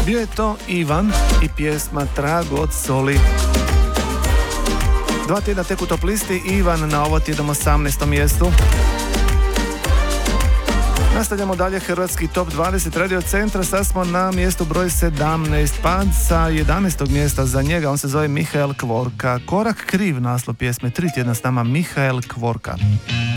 Bio je to Ivan i pjesma Trag od soli. 2 tjedna tek u top listi, Ivan na ovo tjednom 18. mjestu. Nastavljamo dalje hrvatski top 20 Radio Centra, sad smo na mjestu broj 17, pad sa 11. mjesta za njega, on se zove Mihael Kvorka. Korak kriv, naslov pjesme, 3 tjedna s nama Mihael Kvorka.